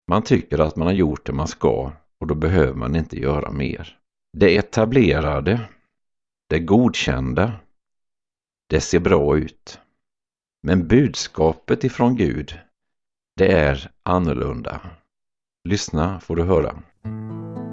Man tycker att man har gjort det man ska och då behöver man inte göra mer. Det etablerade, det godkända, det ser bra ut. Men budskapet ifrån Gud, det är annorlunda. Lyssna får du höra.